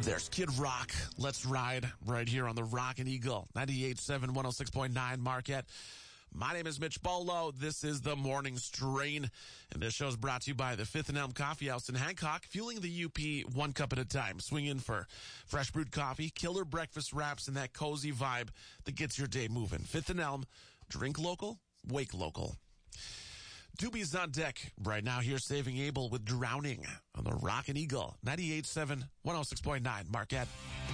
There's Kid Rock. Let's ride right here on the Rock and Eagle 98.7, 106.9 Marquette. My name is Mitch Bolo. This is the Morning Strain, and this show is brought to you by the Fifth and Elm Coffee House in Hancock, fueling the UP one cup at a time. Swing in for fresh brewed coffee, killer breakfast wraps, and that cozy vibe that gets your day moving. Fifth and Elm, drink local, wake local. Doobie's on deck right now here, saving Abel with Drowning on the Rock and Eagle 98.7, 106.9 Marquette.